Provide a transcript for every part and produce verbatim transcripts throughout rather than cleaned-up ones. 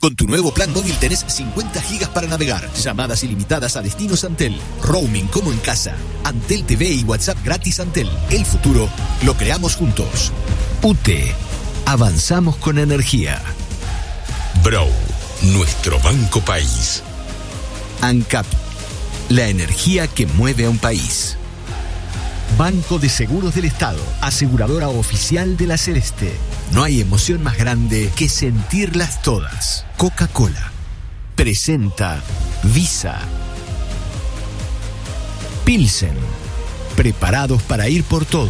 Con tu nuevo plan móvil tenés cincuenta gigas para navegar, llamadas ilimitadas a destinos Antel, roaming como en casa, Antel T V y WhatsApp gratis Antel. El futuro lo creamos juntos. U T E. Avanzamos con energía. Brau, nuestro banco país. ANCAP, la energía que mueve a un país. Banco de Seguros del Estado, aseguradora oficial de la Celeste. No hay emoción más grande que sentirlas todas. Coca-Cola presenta Visa. Pilsen, preparados para ir por todo.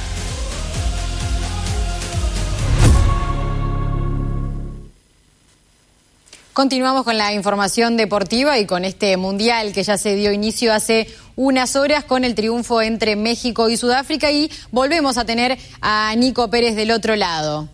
Continuamos con la información deportiva y con este mundial que ya se dio inicio hace unas horas con el triunfo entre México y Sudáfrica, y volvemos a tener a Nico Pérez del otro lado.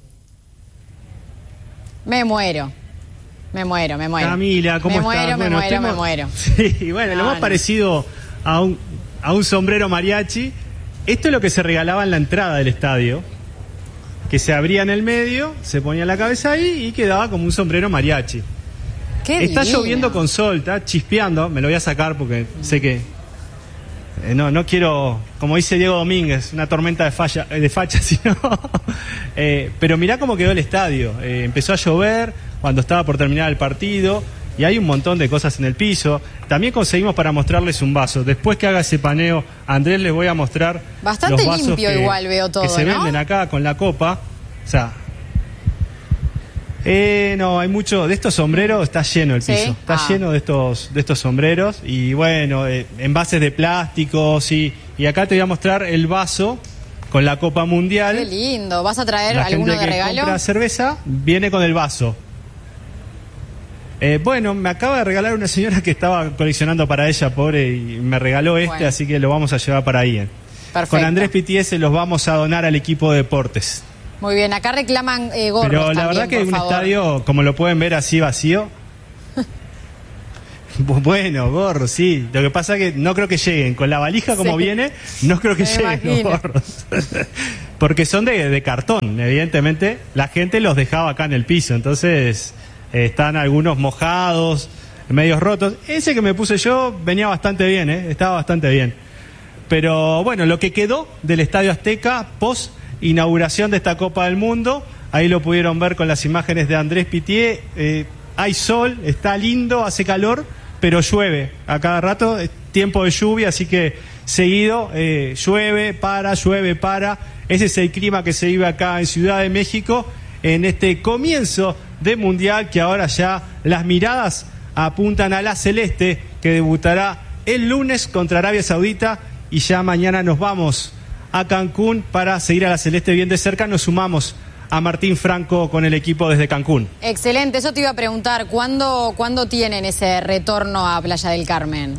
Me muero, me muero, me muero. Camila, ¿cómo me estás? Muero, bueno, me muero, estemos... me muero. Sí, bueno, no, lo más no. parecido a un, a un sombrero mariachi. Esto es lo que se regalaba en la entrada del estadio, que se abría en el medio, se ponía la cabeza ahí y quedaba como un sombrero mariachi. Qué está divino. Lloviendo con sol, está chispeando, me lo voy a sacar porque sé que eh, no, no quiero, como dice Diego Domínguez, una tormenta de, falla, de facha, sino eh, pero mirá cómo quedó el estadio. Eh, empezó a llover cuando estaba por terminar el partido y hay un montón de cosas en el piso. También conseguimos para mostrarles un vaso. Después que haga ese paneo, Andrés, les voy a mostrar bastante los vasos limpio, que, igual veo todo, que se ¿no? venden acá con la copa. O sea, eh, no, hay mucho de estos sombreros, está lleno el piso, ¿sí? está ah. lleno de estos de estos sombreros y bueno, eh, envases de plástico, sí. Y acá te voy a mostrar el vaso con la Copa Mundial. Qué lindo. ¿Vas a traer la alguno gente de que regalo? compra cerveza viene con el vaso. Eh, bueno, me acaba de regalar una señora que estaba coleccionando para ella, pobre, y me regaló este, bueno. Así que lo vamos a llevar para ahí. Perfecto. Con Andrés Pitié se los vamos a donar al equipo de deportes. Muy bien, acá reclaman eh, gorros. Pero la también, verdad que por un favor. estadio, como lo pueden ver así vacío. Bueno, gorros, sí. Lo que pasa es que no creo que lleguen. Con la valija como sí. viene, no creo que Me lleguen imagino. los gorros. Porque son de, de cartón, evidentemente. La gente los dejaba acá en el piso, entonces eh, están algunos mojados, medios rotos. Ese que me puse yo venía bastante bien, ¿eh? Estaba bastante bien. Pero bueno, lo que quedó del Estadio Azteca post inauguración de esta Copa del Mundo, ahí lo pudieron ver con las imágenes de Andrés Pitié. Eh, hay sol, está lindo, hace calor, pero llueve a cada rato, es tiempo de lluvia, así que seguido eh, llueve, para, llueve, para. Ese es el clima que se vive acá en Ciudad de México en este comienzo de Mundial, que ahora ya las miradas apuntan a la Celeste, que debutará el lunes contra Arabia Saudita, y ya mañana nos vamos a Cancún para seguir a la Celeste bien de cerca. Nos sumamos a Martín Franco con el equipo desde Cancún. Excelente, eso te iba a preguntar, ¿cuándo, ¿cuándo tienen ese retorno a Playa del Carmen?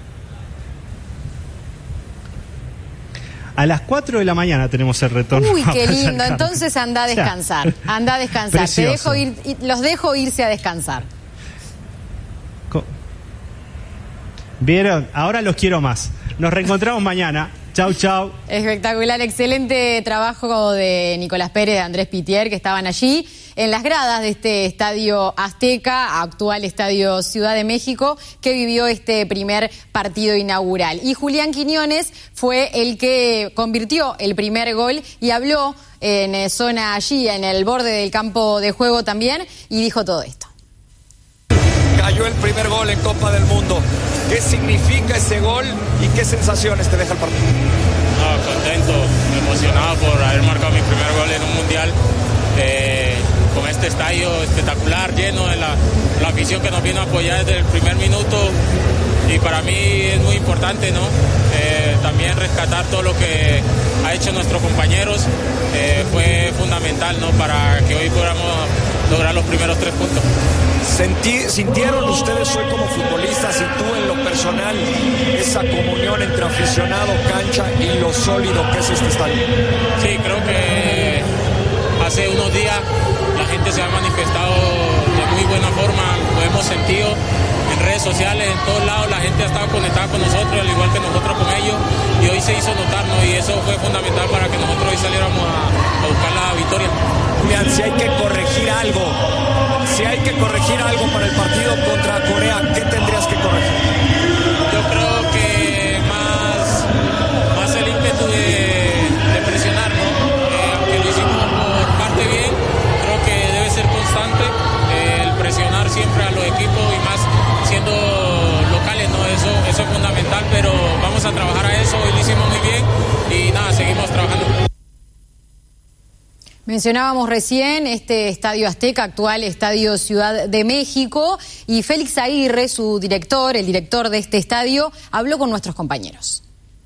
A las cuatro de la mañana tenemos el retorno. Uy, a qué Playa lindo, del Carmen. Entonces anda a descansar, anda a descansar. Te dejo ir, los dejo irse a descansar. ¿Vieron? Ahora los quiero más. Nos reencontramos mañana. Chau, chau. Espectacular, excelente trabajo de Nicolás Pérez, de Andrés Pitié, que estaban allí en las gradas de este Estadio Azteca, actual Estadio Ciudad de México, que vivió este primer partido inaugural. Y Julián Quiñones fue el que convirtió el primer gol y habló en zona allí, en el borde del campo de juego también, y dijo todo esto. Cayó el primer gol en Copa del Mundo. ¿Qué significa ese gol y qué sensaciones te deja el partido? No, contento, emocionado por haber marcado mi primer gol en un mundial. Eh, con este estadio espectacular, lleno de la, la afición que nos vino a apoyar desde el primer minuto. Y para mí es muy importante, ¿no? Eh, también rescatar todo lo que ha hecho nuestros compañeros. Eh, fue fundamental, ¿no? Para que hoy podamos lograr los primeros tres puntos. Sentí, ¿Sintieron ustedes hoy como futbolistas y tú en lo personal esa comunión entre aficionado, cancha y lo sólido que es este estadio? Sí, creo que hace unos días la gente se ha manifestado de muy buena forma, lo hemos sentido en redes sociales, en todos lados la gente ha estado conectada con nosotros, al igual que nosotros con ellos, y hoy se hizo notar, ¿no? Y eso fue fundamental para que nosotros hoy saliéramos a, a buscar la victoria. Julián, si hay que corregir algo, si hay que corregir algo para el partido contra Corea, ¿qué tendrías que corregir? Yo creo que más, más el ímpetu de, de presionar, ¿no? Eh, aunque lo hicimos por parte bien, creo que debe ser constante eh, el presionar siempre a los equipos y más siendo locales, ¿no? Eso, eso es fundamental, pero vamos a trabajar a eso, hoy lo hicimos muy bien y nada, seguimos trabajando. Mencionábamos recién este Estadio Azteca, actual Estadio Ciudad de México, y Félix Aguirre, su director, el director de este estadio, habló con nuestros compañeros.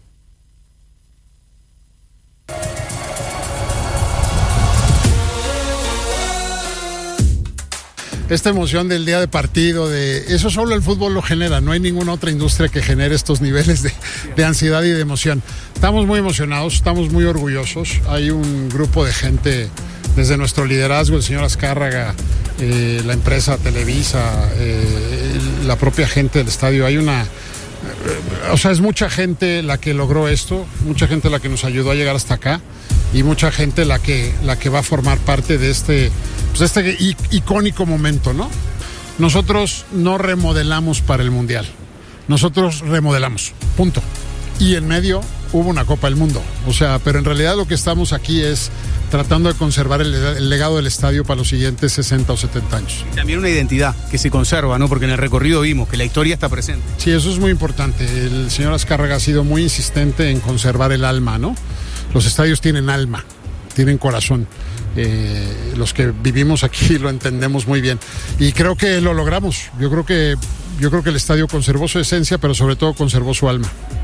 Esta emoción del día de partido, de eso solo el fútbol lo genera, no hay ninguna otra industria que genere estos niveles de, de ansiedad y de emoción. Estamos muy emocionados, estamos muy orgullosos, hay un grupo de gente desde nuestro liderazgo, el señor Azcárraga, eh, la empresa Televisa, eh, la propia gente del estadio, hay una... O sea, es mucha gente la que logró esto, mucha gente la que nos ayudó a llegar hasta acá y mucha gente la que, la que va a formar parte de este, pues este icónico momento, ¿no? Nosotros no remodelamos para el Mundial, nosotros remodelamos, punto. Y en medio hubo una Copa del Mundo, o sea, pero en realidad lo que estamos aquí es tratando de conservar el, el legado del estadio para los siguientes sesenta o setenta años. Y también una identidad que se conserva, ¿no? Porque en el recorrido vimos que la historia está presente. Sí, eso es muy importante. El señor Azcárraga ha sido muy insistente en conservar el alma, ¿no? Los estadios tienen alma, tienen corazón. Eh, los que vivimos aquí lo entendemos muy bien. Y creo que lo logramos. Yo creo que, yo creo que el estadio conservó su esencia, pero sobre todo conservó su alma.